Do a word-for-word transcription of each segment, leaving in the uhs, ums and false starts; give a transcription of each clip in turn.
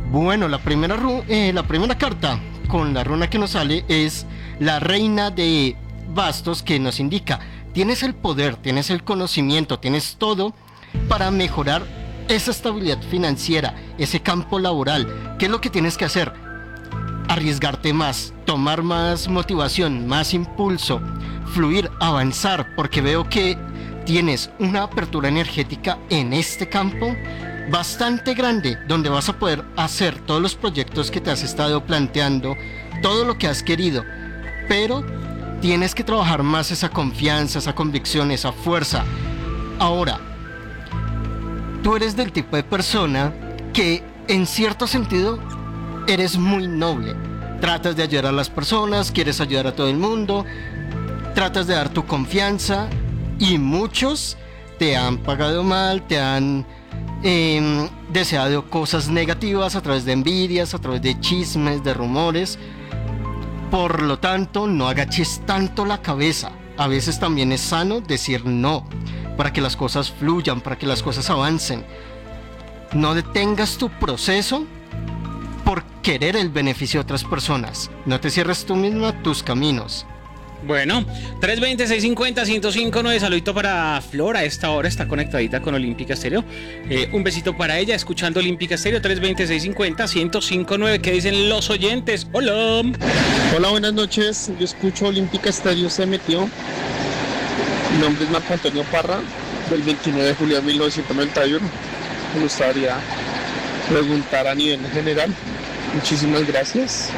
Bueno, la primera, ru- eh, la primera carta con la runa que nos sale es la reina de bastos, que nos indica: tienes el poder, tienes el conocimiento, tienes todo para mejorar esa estabilidad financiera, ese campo laboral. ¿Qué es lo que tienes que hacer? Arriesgarte más, tomar más motivación, más impulso, fluir, avanzar, porque veo que tienes una apertura energética en este campo bastante grande, donde vas a poder hacer todos los proyectos que te has estado planteando, todo lo que has querido, pero tienes que trabajar más esa confianza, esa convicción, esa fuerza. Ahora, tú eres del tipo de persona que en cierto sentido eres muy noble. Tratas de ayudar a las personas, quieres ayudar a todo el mundo, tratas de dar tu confianza, y muchos te han pagado mal, te han eh, deseado cosas negativas a través de envidias, a través de chismes, de rumores. Por lo tanto, no agaches tanto la cabeza. A veces también es sano decir no, para que las cosas fluyan, para que las cosas avancen. No detengas tu proceso por querer el beneficio de otras personas. No te cierres tú misma tus caminos. Bueno, tres veinte, seiscientos cincuenta, ciento cinco nueve. Saludito para Flora. A esta hora está conectadita con Olímpica Estéreo. Eh, un besito para ella, escuchando Olímpica Estéreo. tres veinte, seiscientos cincuenta, ciento cinco nueve. ¿Qué dicen los oyentes? Hola. Hola, buenas noches. Yo escucho Olímpica Estéreo, se metió. Mi nombre es Marco Antonio Parra, del veintinueve de julio de mil novecientos noventa y uno. Me gustaría preguntar a nivel general. Muchísimas gracias.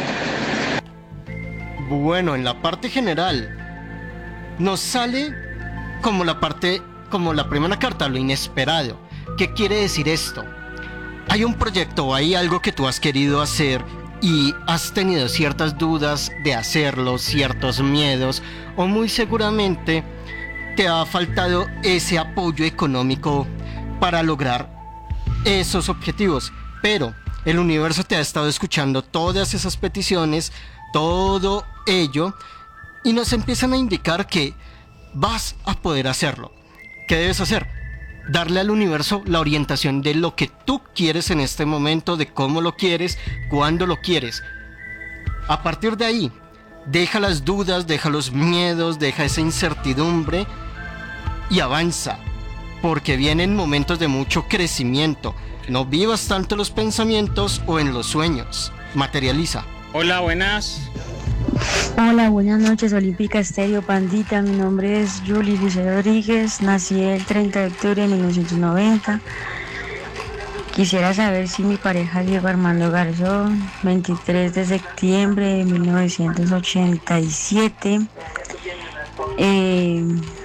Bueno, en la parte general nos sale como la parte, como la primera carta, lo inesperado. ¿Qué quiere decir esto? Hay un proyecto o hay algo que tú has querido hacer y has tenido ciertas dudas de hacerlo, ciertos miedos, o muy seguramente te ha faltado ese apoyo económico para lograr esos objetivos. Pero el universo te ha estado escuchando todas esas peticiones, todo ello, y nos empiezan a indicar que vas a poder hacerlo. ¿Qué debes hacer? Darle al universo la orientación de lo que tú quieres en este momento, de cómo lo quieres, cuándo lo quieres. A partir de ahí, deja las dudas, deja los miedos, deja esa incertidumbre y avanza, porque vienen momentos de mucho crecimiento. No vivas tanto los pensamientos o en los sueños. Materializa. Hola, buenas. Hola, buenas noches, Olímpica Estéreo, pandita. Mi nombre es Julie Lice Rodríguez. Nací el treinta de octubre de mil novecientos noventa. Quisiera saber si mi pareja Diego Armando Garzón, veintitrés de septiembre de mil novecientos ochenta y siete. Eh,